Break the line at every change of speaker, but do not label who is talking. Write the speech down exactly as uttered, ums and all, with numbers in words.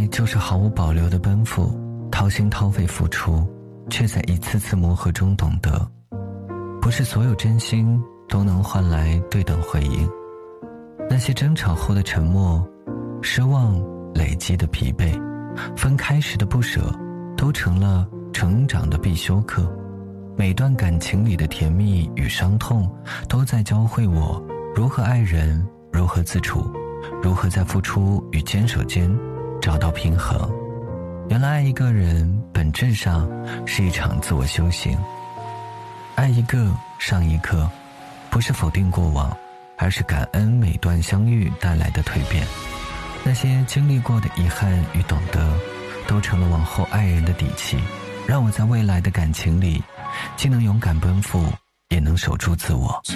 就是毫无保留的奔赴，掏心掏肺付出，却在一次次磨合中懂得，不是所有真心都能换来对等回应。那些争吵后的沉默，失望累积的疲惫，分开时的不舍，都成了成长的必修课。每段感情里的甜蜜与伤痛，都在教会我如何爱人，如何自处，如何在付出与坚守间找到平衡。原来爱一个人本质上是一场自我修行。爱一个上一刻，不是否定过往，而是感恩每段相遇带来的蜕变。那些经历过的遗憾与懂得，都成了往后爱人的底气，让我在未来的感情里既能勇敢奔赴，也能守住自我。